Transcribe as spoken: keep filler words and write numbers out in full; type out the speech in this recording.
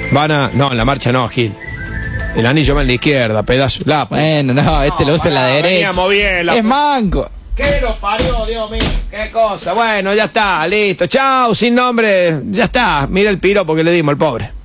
Van a... No, en la marcha no, Gil. El anillo va en la izquierda, pedazo. La... Bueno, no, este no, lo usa en la derecha. Veníamos bien. La... Es manco. ¿Qué lo parió, Dios mío? ¿Qué cosa? Bueno, ya está, listo. Chao, sin nombre. Ya está. Mira el piropo que le dimos al pobre.